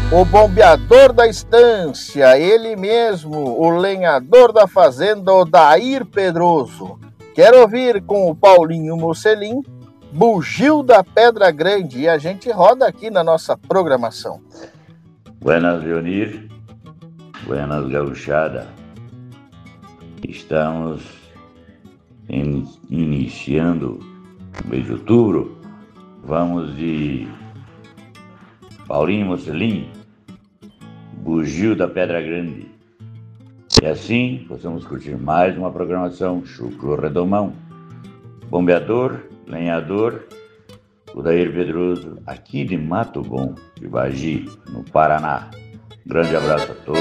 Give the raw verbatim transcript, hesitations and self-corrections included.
O bombeador da estância, ele mesmo, o lenhador da fazenda, Odair Pedroso. Quero ouvir com o Paulinho Mocelin, Bugio da Pedra Grande, e a gente roda aqui na nossa programação. Buenas, Leonir. Buenas, gauchada. Estamos in, iniciando o mês de outubro. Vamos de Paulinho Mocelin, Bugio da Pedra Grande. E assim possamos curtir mais uma programação Chucro Redomão. Bombeador, lenhador, Odair Pedroso, aqui de Mato Bom, de Bagi, no Paraná. Grande abraço a todos.